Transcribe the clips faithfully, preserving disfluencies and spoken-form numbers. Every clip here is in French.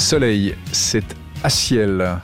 Soleil, c'est à ciel.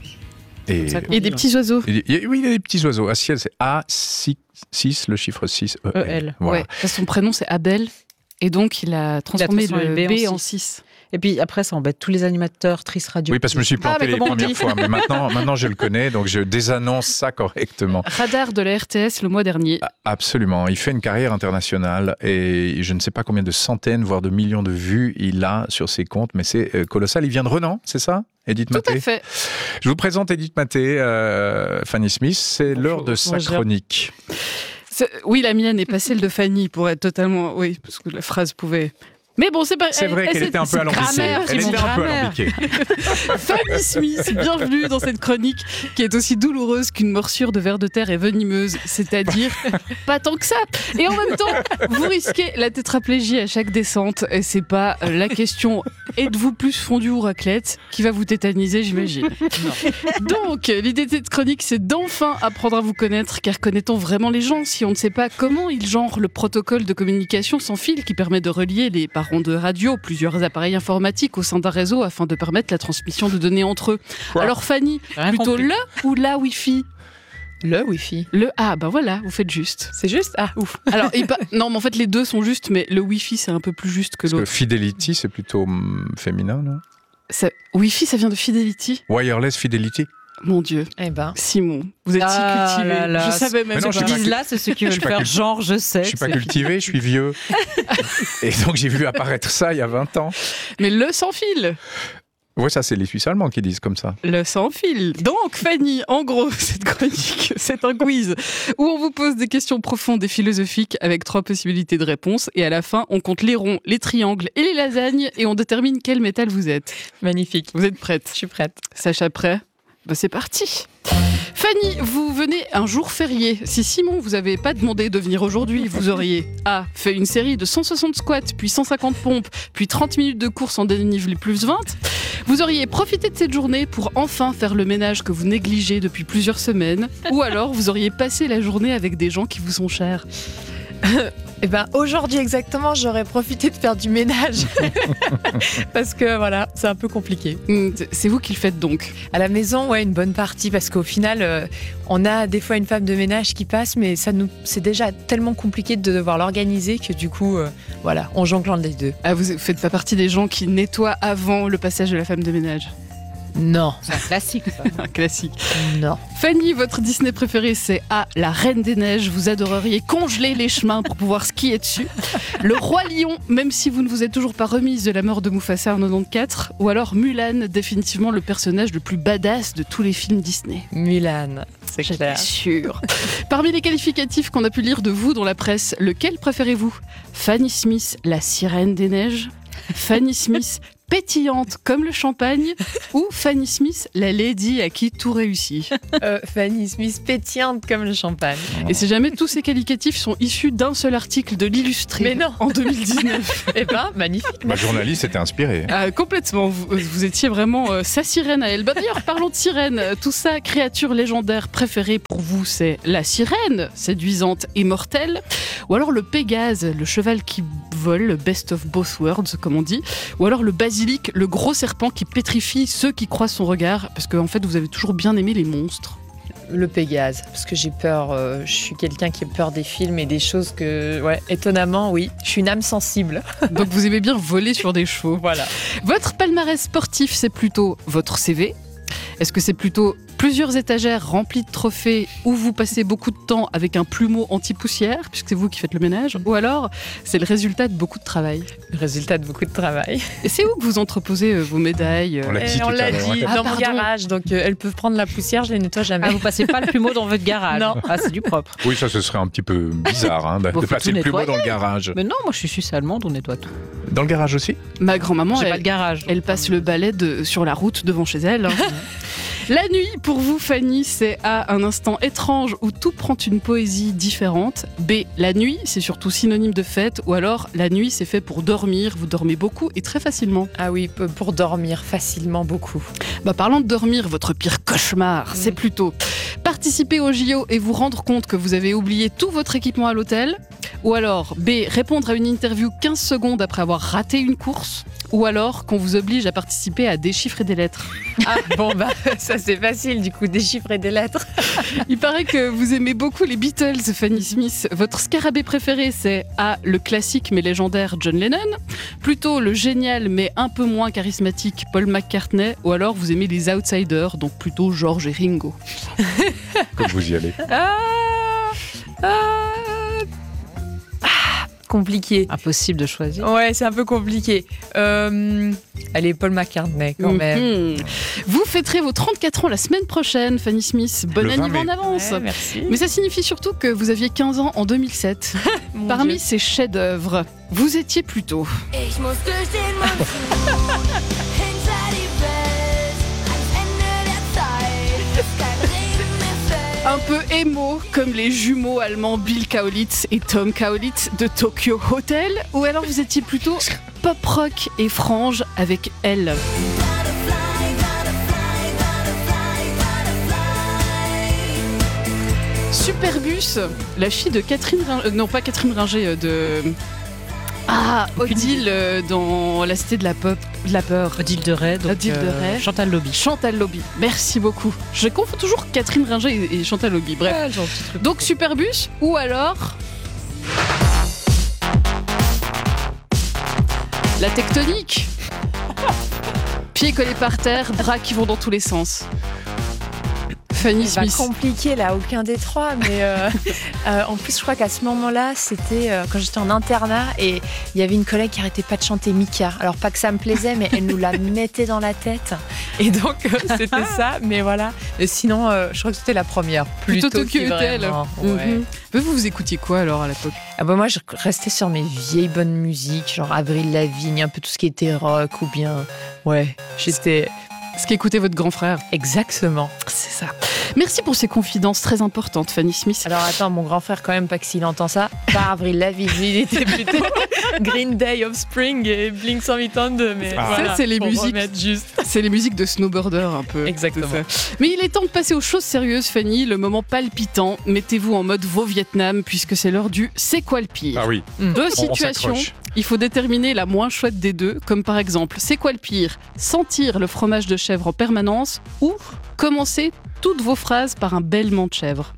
Et, et des petits oiseaux. Et, oui, il y a des petits oiseaux. À ciel, c'est A six, le chiffre six, E L. E L. Voilà. Ouais. Son prénom, c'est Abel. Et donc, il a transformé, il a transformé le B, B en six. Et puis après, ça embête tous les animateurs, Trice Radio. Oui, parce que je me suis planté ah, les premières fois. Mais maintenant, maintenant, je le connais, donc je désannonce ça correctement. Radar de la R T S le mois dernier. Absolument. Il fait une carrière internationale et je ne sais pas combien de centaines, voire de millions de vues il a sur ses comptes, mais c'est colossal. Il vient de Renan, c'est ça ? Edith Maté. Tout à fait. Je vous présente Edith Maté, euh, Fanny Smith. C'est Bonjour. L'heure de sa Bonjour. Chronique. C'est... Oui, la mienne n'est pas celle de Fanny, pour être totalement... Oui, parce que la phrase pouvait... Mais bon, c'est pas. C'est vrai elle, qu'elle était un peu alambiquée. Elle était un peu alambiquée. Fanny Smith, bienvenue dans cette chronique qui est aussi douloureuse qu'une morsure de ver de terre et venimeuse, c'est-à-dire pas tant que ça. Et en même temps, vous risquez la tétraplégie à chaque descente. Et c'est pas la question êtes-vous plus fondu ou raclette qui va vous tétaniser, j'imagine. Non. Donc, l'idée de cette chronique, c'est d'enfin apprendre à vous connaître, car connaît-on vraiment les gens si on ne sait pas comment ils genrent le protocole de communication sans fil qui permet de relier les parents de radio, plusieurs appareils informatiques au sein d'un réseau afin de permettre la transmission de données entre eux. Quoi Alors Fanny, Rien plutôt compris. Le ou la Wi-Fi ? Le Wi-Fi. Le ah bah voilà, vous faites juste. C'est juste Ah ouf. Alors et bah, non mais en fait les deux sont justes, mais le Wi-Fi c'est un peu plus juste que Parce l'autre. Que Fidelity c'est plutôt hum, féminin, non ? Ça, Wi-Fi ça vient de Fidelity. Wireless Fidelity. Mon Dieu, eh ben. Simon, vous êtes ah si cultivé. Là là. Je savais même. Ce qu'ils disent là, c'est ceux qui veulent faire genre, je sais. Je suis pas cultivé, je suis vieux. Et donc j'ai vu apparaître ça il y a vingt ans. Mais le sans fil. Oui, ça c'est les Suisses allemands qui disent comme ça. Le sans fil. Donc Fanny, en gros, cette chronique, c'est un quiz où on vous pose des questions profondes et philosophiques avec trois possibilités de réponse. Et à la fin, on compte les ronds, les triangles et les lasagnes et on détermine quel métal vous êtes. Magnifique. Vous êtes prête ? Je suis prête. Sacha prêt ? Bah c'est parti. Fanny, vous venez un jour férié. Si Simon vous avait pas demandé de venir aujourd'hui, vous auriez A. fait une série de cent soixante squats, puis cent cinquante pompes, puis trente minutes de course en dénivelé plus vingt. Vous auriez profité de cette journée pour enfin faire le ménage que vous négligez depuis plusieurs semaines. Ou alors vous auriez passé la journée avec des gens qui vous sont chers. Eh ben, aujourd'hui exactement, j'aurais profité de faire du ménage. Parce que voilà, c'est un peu compliqué. C'est vous qui le faites donc ? À la maison, ouais, une bonne partie, parce qu'au final, euh, on a des fois une femme de ménage qui passe, mais ça nous, c'est déjà tellement compliqué de devoir l'organiser que du coup, euh, voilà, on jongle les deux. Ah, vous faites pas partie des gens qui nettoient avant le passage de la femme de ménage ? Non, c'est un classique. Ça. Un classique. Non. Fanny, votre Disney préféré, c'est A. La Reine des Neiges. Vous adoreriez congeler les chemins pour pouvoir skier dessus. Le Roi Lion, même si vous ne vous êtes toujours pas remise de la mort de Mufasa en quatre-vingt-quatorze. Ou alors Mulan, définitivement le personnage le plus badass de tous les films Disney. Mulan, c'est J'étais clair. sûre. Parmi les qualificatifs qu'on a pu lire de vous dans la presse, lequel préférez-vous ? Fanny Smith, la sirène des neiges ? Fanny Smith, pétillante comme le champagne, ou Fanny Smith, la lady à qui tout réussit. euh, Fanny Smith, pétillante comme le champagne. Et si jamais tous ces qualificatifs sont issus d'un seul article de l'Illustré. Mais non. En deux mille dix-neuf. Eh ben, magnifique. Ma journaliste était inspirée. Ah, complètement, vous, vous étiez vraiment euh, sa sirène à elle. Bah, d'ailleurs, parlons de sirène. Tout ça, créature légendaire préférée pour vous, c'est la sirène, séduisante et mortelle, ou alors le Pégase, le cheval qui vole, le best of both worlds, comme on dit, ou alors le basilic, le gros serpent qui pétrifie ceux qui croisent son regard, parce qu'en fait, vous avez toujours bien aimé les monstres. Le Pégase, parce que j'ai peur, euh, je suis quelqu'un qui a peur des films et des choses que, ouais, étonnamment, oui, je suis une âme sensible. Donc vous aimez bien voler sur des chevaux. Voilà. Votre palmarès sportif, c'est plutôt votre C V ? Est-ce que c'est plutôt plusieurs étagères remplies de trophées où vous passez beaucoup de temps avec un plumeau anti-poussière, puisque c'est vous qui faites le ménage, ou alors c'est le résultat de beaucoup de travail? Le résultat de beaucoup de travail. Et c'est où que vous entreposez euh, vos médailles? On l'a dit, on l'a dit Ah, dans pardon. mon garage, donc euh, elles peuvent prendre la poussière, je les nettoie jamais. Ah, vous passez pas le plumeau dans votre garage? Non. Ah, c'est du propre. Oui, ça, ce serait un petit peu bizarre hein, de, Bon, de faut passer tout le plumeau nettoyer. dans le garage. Mais non, moi je suis suisse allemande, on nettoie tout. Dans le garage aussi? Ma grand-maman, J'ai elle, pas de garage. elle passe le balai de, sur la route devant chez elle. hein. La nuit, pour vous, Fanny, c'est A, un instant étrange où tout prend une poésie différente. B, la nuit, c'est surtout synonyme de fête. Ou alors, la nuit, c'est fait pour dormir. Vous dormez beaucoup et très facilement. Ah oui, p- pour dormir facilement beaucoup. Bah, parlant de dormir, votre pire cauchemar, c'est plutôt participer au J O et vous rendre compte que vous avez oublié tout votre équipement à l'hôtel. Ou alors, B, répondre à une interview quinze secondes après avoir raté une course. ou alors qu'on vous oblige à participer à déchiffrer des lettres. Ah bon bah ça c'est facile du coup, déchiffrer des lettres. Il paraît que vous aimez beaucoup les Beatles, Fanny Smith. Votre scarabée préféré, c'est A, le classique mais légendaire John Lennon, plutôt le génial mais un peu moins charismatique Paul McCartney, ou alors vous aimez les outsiders, donc plutôt George et Ringo. Comme vous y allez. Ah, ah, ah, compliqué. Impossible de choisir. Ouais, c'est un peu compliqué. Euh, allez, Paul McCartney quand même. Mhm. Vous fêterez vos trente-quatre ans la semaine prochaine, Fanny Smith. Bon Le vingt anniversaire en mai. avance. Ouais, merci. Mais ça signifie surtout que vous aviez quinze ans en deux mille sept. Mon Parmi Dieu. ces chefs-d'œuvre, vous étiez plutôt Ich muss durch den Monsun, hinter die Welt, ans Ende der Zeit, kein Regen mehr fällt. un peu émo, comme les jumeaux allemands Bill Kaulitz et Tom Kaulitz de Tokyo Hotel, ou alors vous étiez plutôt pop rock et frange avec Elle. Butterfly, butterfly, butterfly, butterfly. Superbus, la fille de Catherine Ringer, euh, non pas Catherine Ringer, euh, de ah Odile euh, dans La Cité de la Pop, de la peur. Odile de Ray, donc Odile de euh, Ray. Chantal Lobby. Chantal Lobby, merci beaucoup. Je confonds toujours Catherine Ringer et et Chantal Lobby. Bref. Ah, genre petit truc. Donc Superbus ou alors la tectonique. Pieds collés par terre, draps qui vont dans tous les sens. Fanny C'est pas Smith. compliqué là, aucun des trois, mais euh, euh, en plus je crois qu'à ce moment-là, c'était euh, quand j'étais en internat et il y avait une collègue qui arrêtait pas de chanter Mika. Alors pas que ça me plaisait, mais elle nous la mettait dans la tête. Et donc euh, c'était ça, mais voilà. Et sinon, euh, je crois que c'était la première. Plutôt Plutôt Tokyo qui Hotel. vraiment, ouais. Mhm. Mais vous, vous écoutiez quoi alors à l'époque? Ah bah moi, je restais sur mes vieilles bonnes musiques, genre Avril Lavigne, un peu tout ce qui était rock ou bien. Ouais, j'étais. Ce qu'écoutait votre grand frère. Exactement. C'est ça. Merci pour ces confidences très importantes, Fanny Smith. Alors attends, mon grand frère, quand même, pas que s'il entend ça, pas Avril Lavigne, lui, il était plutôt Green Day, Offspring et Blink cent quatre-vingt-deux. Mais Ah. voilà, Ça, c'est les pour musiques. remettre juste. C'est les musiques de snowboarder un peu. Exactement. C'est ça. Mais il est temps de passer aux choses sérieuses, Fanny. Le moment palpitant. Mettez-vous en mode veau Vietnam puisque c'est l'heure du c'est quoi le pire. Ah oui, Deux on, on situations. s'accroche. Il faut déterminer la moins chouette des deux, comme par exemple, c'est quoi le pire? Sentir le fromage de chèvre en permanence ou commencer toutes vos phrases par un bêlement de chèvre.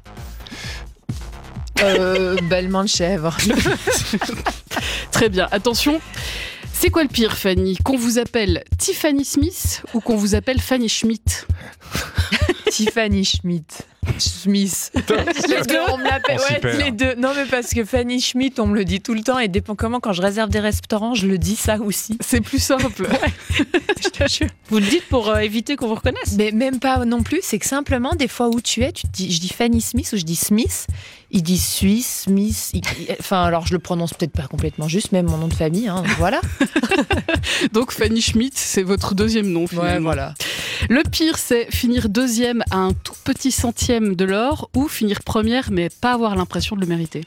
Euh, bellement de chèvre. Très bien, attention. C'est quoi le pire, Fanny? Qu'on vous appelle Tiffany Smith ou qu'on vous appelle Fanny Schmidt? Tiffany Schmidt. Smith. Les deux, on me l'appelle. On s'y Ouais, perd. les deux. Non, mais parce que Fanny Schmidt, on me le dit tout le temps et dépend comment, quand je réserve des restaurants, je le dis ça aussi. C'est plus simple. Je te jure. Vous le dites pour euh, éviter qu'on vous reconnaisse. Mais même pas non plus, c'est que simplement, des fois où tu es, tu te dis, je dis Fanny Smith ou je dis Smith, il dit Suisse, Smith, il- il- enfin alors je le prononce peut-être pas complètement juste, même mon nom de famille, hein, voilà. Donc Fanny Schmidt, c'est votre deuxième nom finalement. voilà. Le pire, c'est finir deuxième à un tout petit centième de l'or ou finir première mais pas avoir l'impression de le mériter.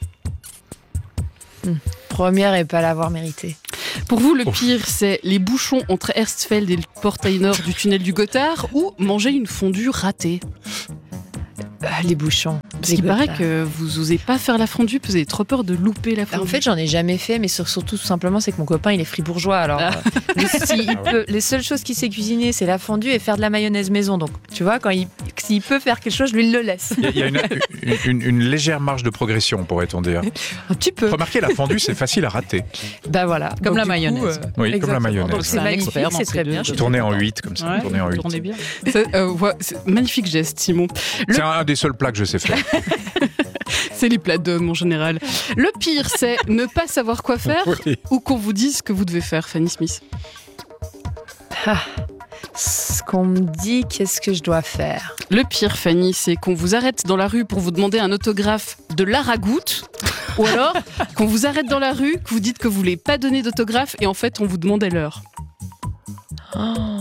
Première et pas l'avoir mérité. Pour vous, le Ouf. pire, c'est les bouchons entre Erstfeld et le portail nord du tunnel du Gothard ou manger une fondue ratée. Ah, les bouchons. Parce Les qu'il paraît Gothard. que vous osez pas faire la fondue, parce que vous avez trop peur de louper la Alors, fondue. en fait, j'en ai jamais fait, mais sur- surtout tout simplement, c'est que mon copain, il est fribourgeois. Alors, Ah. euh, lui, s'il Ah ouais. peut- les seules choses qu'il sait cuisiner, c'est la fondue et faire de la mayonnaise maison. Donc, tu vois, quand il, s'il peut faire quelque chose, je lui le laisse. Il y a, il y a une, une- une- une légère marge de progression, pourrait-on dire. Un petit peu. Remarquez, la fondue, c'est facile à rater. Bah voilà. Comme Donc, la du coup, mayonnaise. euh, Oui, comme la exactement. mayonnaise. Donc, c'est un magnifique, expert dans c'est ces très deux- bien. je suis Tourner très en contente. huit, comme ça. Ouais, Tourner en huit. tournez bien. Ça, euh, ouais, c'est magnifique geste, Simon. Le- C'est un, un des seuls plats que je sais faire. C'est les plats d'hommes en général. Le pire, c'est ne pas savoir quoi faire Oui. ou qu'on vous dise ce que vous devez faire, Fanny Smith. Ce qu'on me dit, qu'est-ce que je dois faire? Le pire, Fanny, c'est qu'on vous arrête dans la rue pour vous demander un autographe de Laragout. Ou alors qu'on vous arrête dans la rue, que vous dites que vous voulez pas donner d'autographe et en fait on vous demandait l'heure. Oh.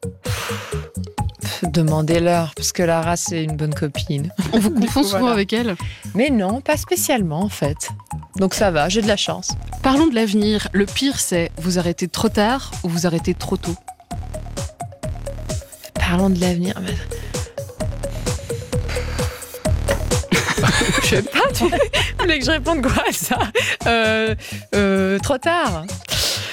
Demandez-leur, parce que Lara, c'est une bonne copine. On vous confond coup, souvent voilà. avec elle. Mais non, pas spécialement, en fait. Donc ça va, j'ai de la chance. Parlons de l'avenir. Le pire, c'est vous arrêtez trop tard ou vous arrêtez trop tôt. Parlons de l'avenir. mais- Je sais pas, tu voulais que je réponde quoi à ça euh, euh, Trop tard.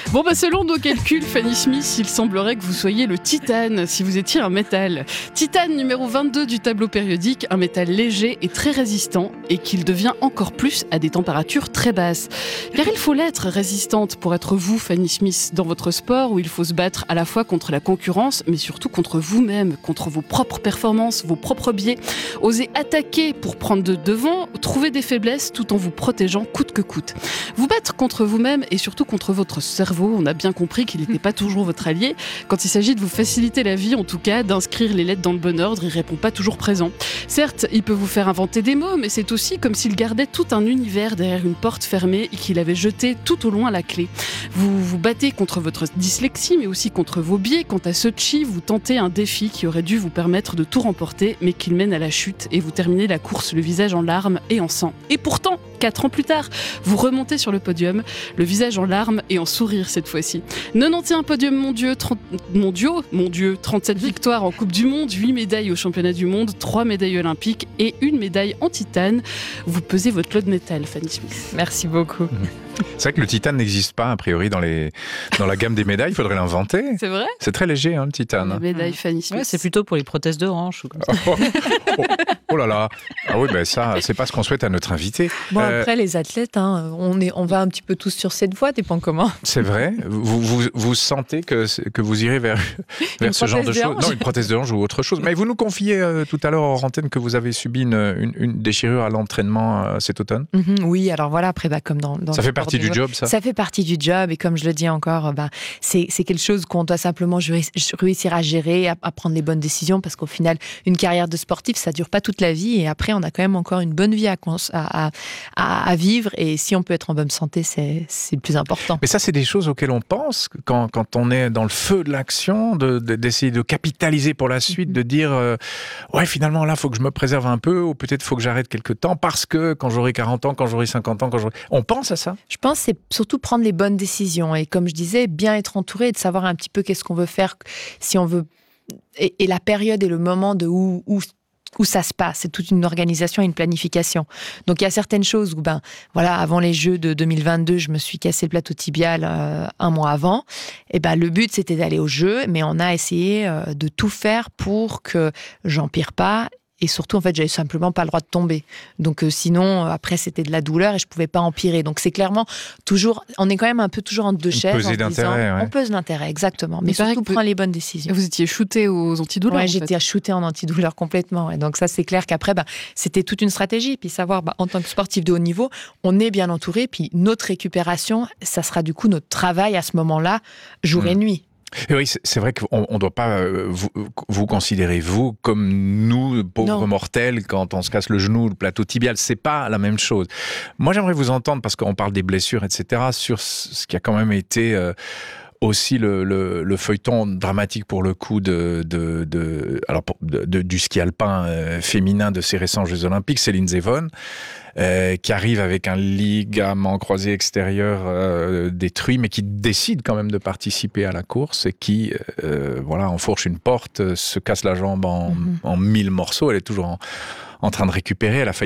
Bon, bah, selon nos calculs, Fanny Smith, il semblerait que vous soyez le titane si vous étiez un métal. Titane numéro vingt-deux du tableau périodique, un métal léger et très résistant, et qu'il devient encore plus à des températures très basses. Car il faut l'être résistante pour être vous, Fanny Smith, dans votre sport où il faut se battre à la fois contre la concurrence, mais surtout contre vous-même, contre vos propres performances, vos propres biais. Oser attaquer pour prendre de devant, trouver des faiblesses tout en vous protégeant coûte que coûte. Vous battre contre vous-même et surtout contre votre cerveau, on a bien compris qu'il n'était pas toujours votre allié. Quand il s'agit de vous faciliter la vie, en tout cas, d'inscrire les lettres dans le bon ordre, il répond pas toujours présent. Certes, il peut vous faire inventer des mots, mais c'est aussi comme s'il gardait tout un univers derrière une porte fermée et qu'il avait jeté tout au loin la clé. Vous vous battez contre votre dyslexie, mais aussi contre vos biais. Quant à Sochi, vous tentez un défi qui aurait dû vous permettre de tout remporter, mais qu'il mène à la chute et vous terminez la course le visage en larmes et en sang. Et pourtant, quatre ans plus tard, vous remontez sur le podium, le visage en larmes et en sourire cette fois-ci. quatre-vingt-onze podiums mondiaux, trente mondiaux, mon Dieu, trente-sept victoires en Coupe du Monde, huit médailles au championnat du monde, trois médailles olympiques et une médaille en titane. Vous pesez votre lot de métal, Fanny Smith. Merci beaucoup. C'est vrai que le titane n'existe pas, a priori, dans, les... dans la gamme des médailles. Il faudrait l'inventer. C'est vrai ? C'est très léger, hein, le titane. La médaille Fanny Smith. Ouais, c'est plutôt pour les prothèses de hanche ou comme ça. Oh, oh, oh là là. Ah oui, ben ça, c'est pas ce qu'on souhaite à notre invité. Bon, Euh, après, les athlètes, hein, on, est, on va un petit peu tous sur cette voie, dépend comment. C'est vrai. Vous, vous, vous sentez que, que vous irez vers, vers ce genre de prothèse de choses. hanche. Non, une prothèse de hanche ou autre chose. Mais vous nous confiez euh, tout à l'heure hors antenne que vous avez subi une, une, une déchirure à l'entraînement euh, cet automne. Mhm, oui, alors voilà, après, bah, comme dans, dans Ça le fait sport partie de du haut- job, ça Ça fait partie du job, et comme je le dis encore, bah, c'est, c'est quelque chose qu'on doit simplement ju- réussir à gérer, à, à prendre les bonnes décisions, parce qu'au final, une carrière de sportif, ça dure pas toute la vie, et après, on a quand même encore une bonne vie à, cons- à, à, à vivre, et si on peut être en bonne santé, c'est, c'est le plus important. Mais ça, c'est des choses auxquelles on pense quand, quand on est dans le feu de l'action, de, de- d'essayer de capitaliser pour la suite, de dire euh, ouais, finalement, là, il faut que je me préserve un peu, ou peut-être faut que j'arrête quelque temps, parce que quand j'aurai quarante ans, quand j'aurai cinquante ans, quand j'aurai... On pense à ça. Je pense que c'est surtout prendre les bonnes décisions, et comme je disais, bien être entouré et de savoir un petit peu qu'est-ce qu'on veut faire, si on veut, et, et la période et le moment de où, où où ça se passe, c'est toute une organisation et une planification. Donc il y a certaines choses où, ben, voilà, avant les Jeux de deux mille vingt-deux, je me suis cassé le plateau tibial euh, un mois avant. Et ben le but c'était d'aller aux Jeux, mais on a essayé euh, de tout faire pour que j'empire pas. Et surtout, en fait, j'avais simplement pas le droit de tomber. Donc, euh, sinon, euh, après, c'était de la douleur et je pouvais pas empirer. Donc, c'est clairement toujours, on est quand même un peu toujours entre deux chaises. pesée en se disant- d'intérêt, ouais. On pèse l'intérêt, exactement. Mais Il paraît surtout, que- prendre les bonnes décisions. Vous étiez shooté aux antidouleurs. Ouais, en j'étais fait. à shooter en antidouleur complètement. Ouais. Donc ça, c'est clair qu'après, bah, c'était toute une stratégie. Puis savoir, bah, en tant que sportif de haut niveau, on est bien entouré. Puis notre récupération, ça sera du coup notre travail à ce moment-là, jour Mmh. et nuit. Et oui, c'est c'est vrai qu'on ne doit pas euh, vous, vous considérer, vous, comme nous, pauvres Non. mortels, quand on se casse le genou, le plateau tibial. C'est pas la même chose. Moi, j'aimerais vous entendre, parce qu'on parle des blessures, et cetera, sur ce qui a quand même été... Euh, aussi le, le, le feuilleton dramatique pour le coup de, de, de, alors pour- de, de- du ski alpin euh, féminin de ces récents Jeux Olympiques, Céline Zevon, euh, qui arrive avec un ligament croisé extérieur euh, détruit, mais qui décide quand même de participer à la course et qui euh, voilà, enfourche une porte, se casse la jambe en, Mhm. en mille morceaux. Elle est toujours en, en train de récupérer. Elle a failli